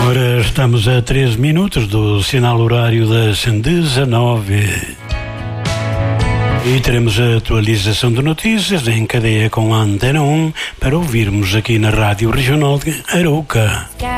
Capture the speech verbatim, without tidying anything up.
Ora, estamos a treze minutos do sinal horário das dezanove. E teremos a atualização de notícias em cadeia com a Antena um para ouvirmos aqui na Rádio Regional de Arouca.